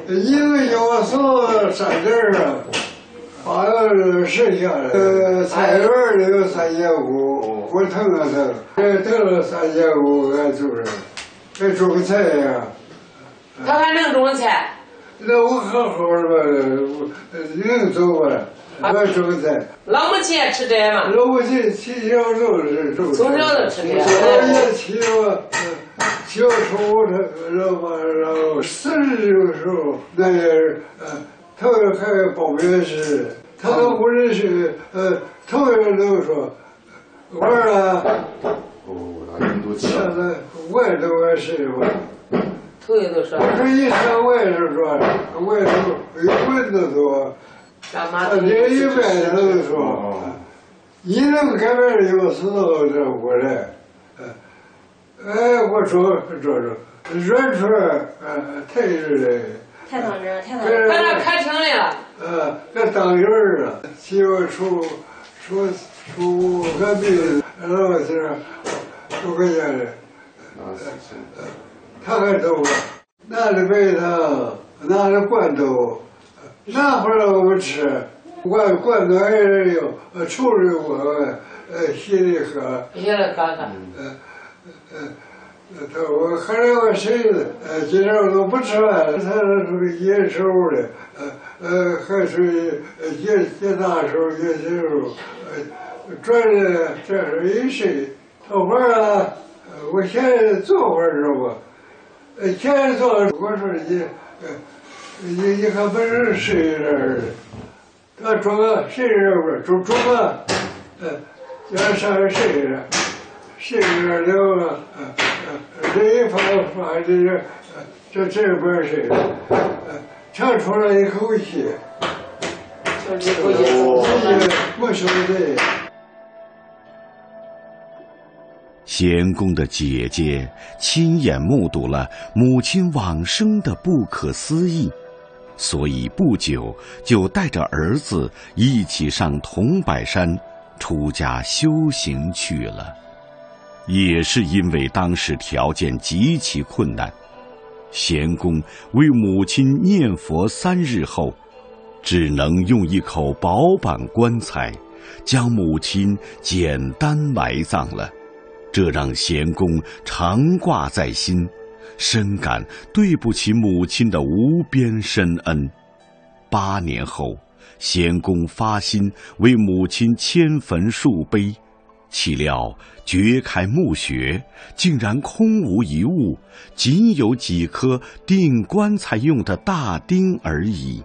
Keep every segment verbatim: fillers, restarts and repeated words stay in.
一个要素三点啊，把要剩下来。呃，菜园里有三千五，我腾了腾，这腾了三千五，俺就是，还种菜呀。 他还能种菜？ 那我好好的吧，能走吧？我种菜。 老母亲也吃这吗？ 老母亲从小就是种。 从小就吃这。 我也起我，小时候我然后然后四十的时候，那也是呃，头还报名时，他都不认识，呃，头人都说，玩了。 哦，那人都现在外头也是吧。 头一都说。 我说一上外头说，外头有蚊子多。他这一边都说，你能改变有时候这我来，哎，我说说说，软出来，呃，太热了， 太当真，太当真。 在那开庭来了。 呃，该当人了，媳妇出出出个病，然后是出个家的，他还走了，拿着白糖，拿着罐头。那会儿我们吃，罐罐头还是有，呃，抽着我，呃，稀里喝。 稀里喝喝。 呃，呃，他我后来我谁子，呃，今天我都不吃饭了，他属于野手的，呃呃，还属于呃野野大手、野小手，呃，转的这是一谁？头发啊，我现在做会儿知道不？呃，现在做，我说你，呃。你你还不是谁人？他装个谁人不？装装个，呃，叫上谁人？谁人了啊？呃，这一发发这个，这这边谁？呃，唱出来一口气， 就是一口气， 没兄弟。 贤公的姐姐亲眼目睹了母亲往生的不可思议。所以不久就带着儿子一起上桐柏山出家修行去了。也是因为当时条件极其困难，贤公为母亲念佛三日后，只能用一口薄板棺材将母亲简单埋葬了。这让贤公常挂在心，深感对不起母亲的无边深恩。八年后，贤公发心为母亲迁坟树碑，岂料掘开墓穴，竟然空无一物，仅有几颗钉棺材用的大钉而已。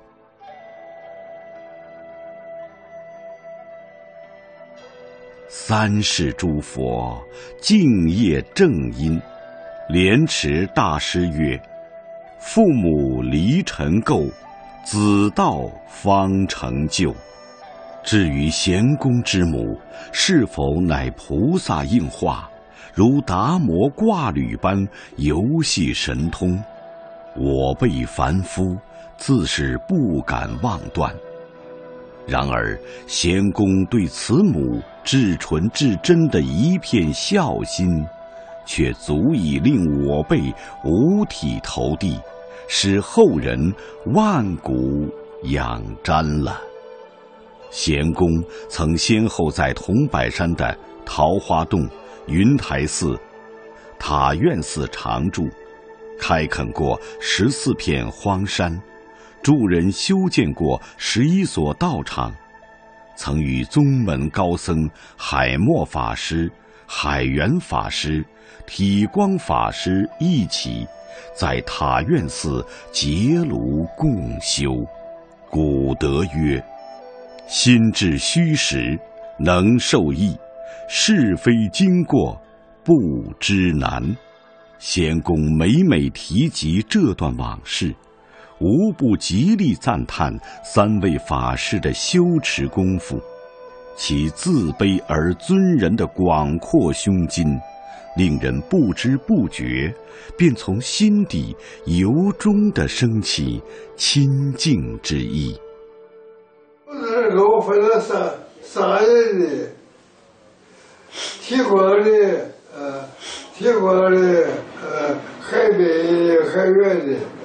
三世诸佛敬业正因，莲池大师曰：父母离尘垢，子道方成就。至于贤公之母是否乃菩萨应化，如达摩挂履般游戏神通，我辈凡夫自是不敢妄断。然而贤公对此母至纯至真的一片孝心，却足以令我辈五体投地，使后人万古仰瞻了。贤公曾先后在桐柏山的桃花洞、云台寺、塔院寺常住，开垦过十四片荒山，助人修建过十一所道场，曾与宗门高僧海默法师、海源法师、体光法师一起在塔院寺结庐共修。古德曰：心至虚实，能受益；是非经过，不知难。贤公每每提及这段往事，无不极力赞叹三位法师的修持功夫，其自卑而尊人的广阔胸襟，令人不知不觉便从心底由衷地升起亲近之意。 这个我分了三三人的，提光的，呃，提光的，呃，海北海远的。